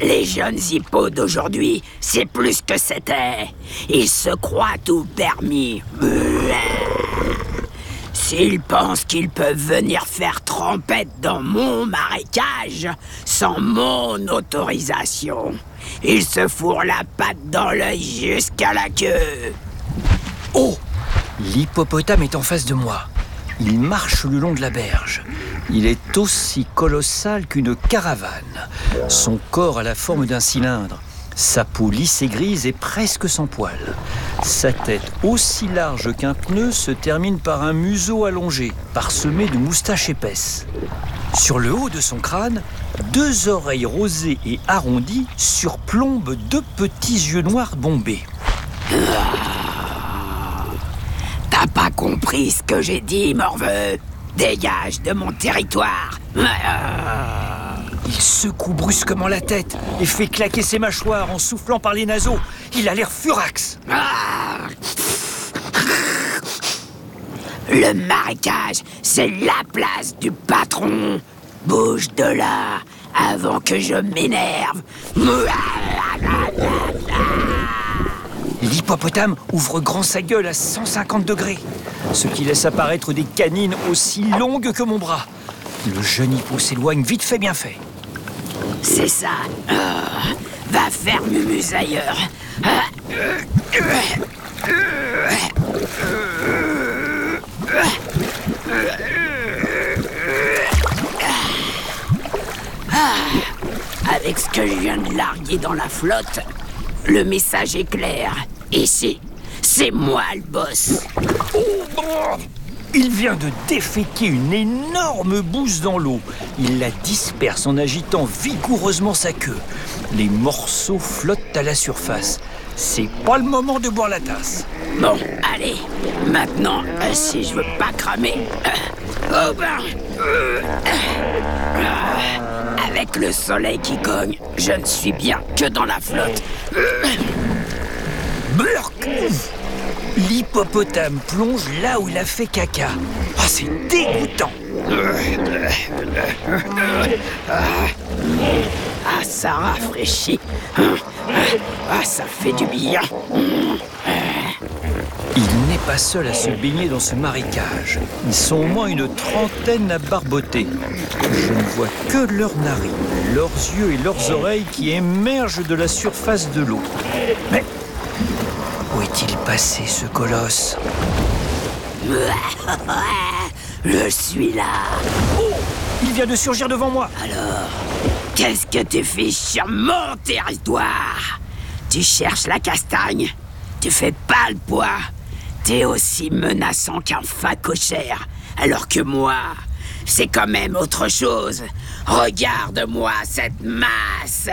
Les jeunes hippos d'aujourd'hui, c'est plus que c'était. Ils se croient tout permis. S'ils pensent qu'ils peuvent venir faire trompette dans mon marécage sans mon autorisation, ils se fourrent la patte dans l'œil jusqu'à la queue. Oh! L'hippopotame est en face de moi. Il marche le long de la berge. Il est aussi colossal qu'une caravane. Son corps a la forme d'un cylindre. Sa peau lisse et grise est presque sans poils. Sa tête, aussi large qu'un pneu, se termine par un museau allongé, parsemé de moustaches épaisses. Sur le haut de son crâne, 2 oreilles rosées et arrondies surplombent 2 petits yeux noirs bombés. T'as pas compris ce que j'ai dit, morveux? Dégage de mon territoire. Il secoue brusquement la tête et fait claquer ses mâchoires en soufflant par les naseaux. Il a l'air furax. Le marécage, c'est la place du patron. Bouge de là avant que je m'énerve. L'hippopotame ouvre grand sa gueule à 150 degrés, ce qui laisse apparaître des canines aussi longues que mon bras. Le jeune hippo s'éloigne vite fait bien fait. C'est ça. Va faire mumuse ailleurs. Avec ce que je viens de larguer dans la flotte, le message est clair. Ici, c'est moi le boss. Il vient de déféquer une énorme bouse dans l'eau. Il la disperse en agitant vigoureusement sa queue. Les morceaux flottent à la surface. C'est pas le moment de boire la tasse. Bon, allez, maintenant, si je veux pas cramer, avec le soleil qui cogne, je ne suis bien que dans la flotte. Blurk! L'hippopotame plonge là où il a fait caca. Oh, c'est dégoûtant! Ah, ça rafraîchit. Ah, ça fait du bien. Il n'est pas seul à se baigner dans ce marécage. Ils sont au moins une trentaine à barboter. Je ne vois que leurs narines, leurs yeux et leurs oreilles qui émergent de la surface de l'eau. Mais où est-il passé, ce colosse? Je suis là. Oh! Il vient de surgir devant moi. Alors, qu'est-ce que tu fais sur mon territoire? Tu cherches la castagne? Tu fais pas le poids? T'es aussi menaçant qu'un facochère, alors que moi, c'est quand même autre chose. Regarde-moi cette masse.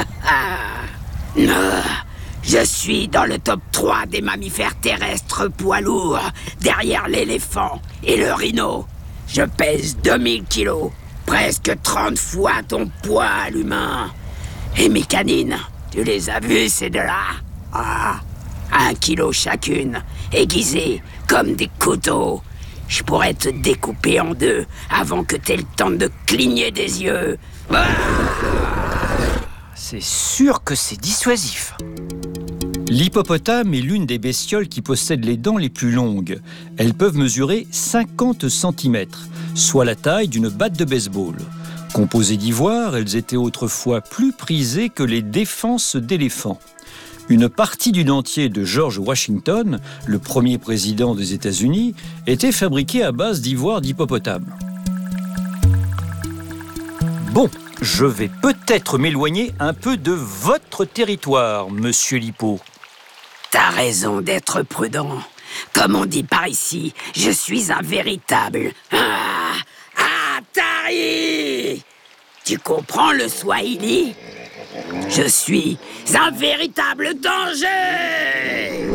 Je suis dans le top 3 des mammifères terrestres poids lourds, derrière l'éléphant et le rhino. Je pèse 2000 kilos, presque 30 fois ton poids à l'humain. Et mes canines, tu les as vues, ces deux-là? 1 kilo chacune, aiguisées comme des couteaux. Je pourrais te découper en 2 avant que t'aies le temps de cligner des yeux. C'est sûr que c'est dissuasif. L'hippopotame est l'une des bestioles qui possèdent les dents les plus longues. Elles peuvent mesurer 50 cm, soit la taille d'une batte de baseball. Composées d'ivoire, elles étaient autrefois plus prisées que les défenses d'éléphants. Une partie du dentier de George Washington, le premier président des États-Unis, était fabriquée à base d'ivoire d'hippopotame. Bon, je vais peut-être m'éloigner un peu de votre territoire, monsieur l'hippo. T'as raison d'être prudent. Comme on dit par ici, je suis un véritable... Atari! Tu comprends le swahili? Je suis un véritable danger!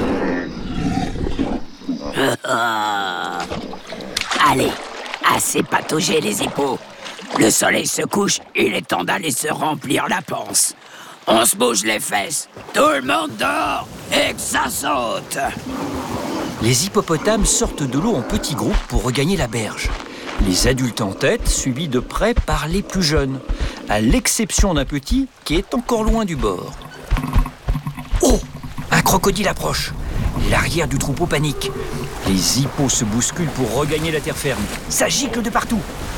Allez, assez pataugé les hippos. Le soleil se couche, il est temps d'aller se remplir la panse. On se bouge les fesses, tout le monde dort et que ça saute. Les hippopotames sortent de l'eau en petits groupes pour regagner la berge. Les adultes en tête, suivis de près par les plus jeunes. à l'exception d'un petit qui est encore loin du bord. Oh! Un crocodile approche. L'arrière du troupeau panique. Les hippos se bousculent pour regagner la terre ferme. Ça gicle de partout.